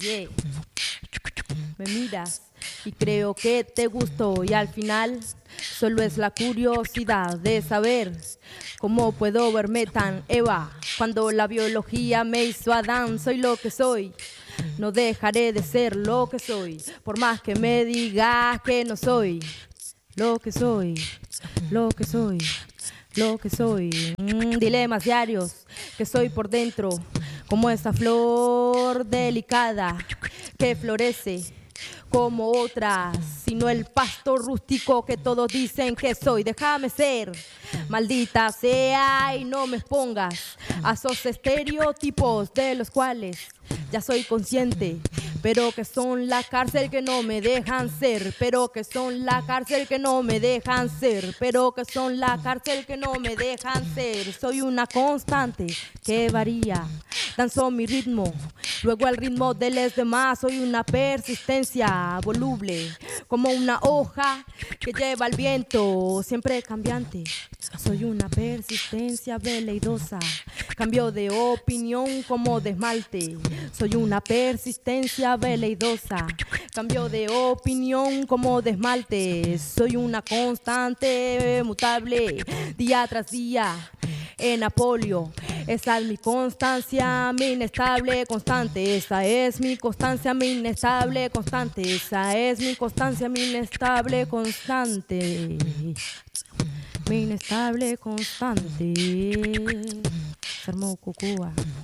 Yeah. Me miras y creo que te gustó y al final solo es la curiosidad de saber cómo puedo verme tan Eva. Cuando la biología me hizo Adán, soy lo que soy. No dejaré de ser lo que soy, por más que me digas que no soy lo que soy, lo que soy, lo que soy. Dilemas diarios que soy por dentro, como esa flor delicada que florece como otras, sino el pasto rústico que todos dicen que soy. Déjame ser, maldita sea, y no me expongas a esos estereotipos de los cuales ya soy consciente, pero que son la cárcel que no me dejan ser, pero que son la cárcel que no me dejan ser, pero que son la cárcel que no me dejan ser. Soy una constante que varía, danzo mi ritmo, luego al ritmo de los demás. Soy una persistencia voluble, como una hoja que lleva el viento, siempre cambiante. Soy una persistencia veleidosa, cambio de opinión como de esmalte. Soy una persistencia veleidosa, cambio de opinión como de esmalte. Soy una constante mutable, día tras día, en apolio. Esa es mi constancia, mi inestable constante. Esa es mi constancia, mi inestable constante. Esa es mi constancia, mi inestable constante. Mi inestable constante. Se armó Cucúa.